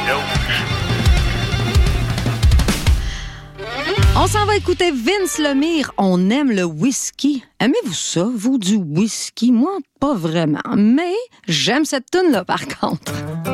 On s'en va écouter Vince Lemire. On aime le whisky. Aimez-vous ça, vous, du whisky? Moi, pas vraiment. Mais j'aime cette toune-là, par contre.